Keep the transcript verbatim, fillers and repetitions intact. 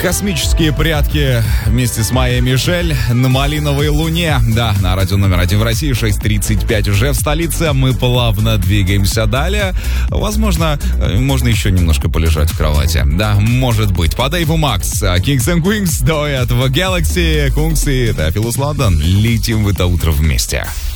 Космические прятки вместе с Майей Мишель на малиновой луне. Да, на радио номер один в России, шесть тридцать пять уже в столице. Мы плавно двигаемся далее. Возможно, можно еще немножко полежать в кровати. Да, может быть. По Дэйву Макс, Kings and Queens, дуэт в Galaxy, Кунgs и Теофилус Лондон. Летим в это утро вместе.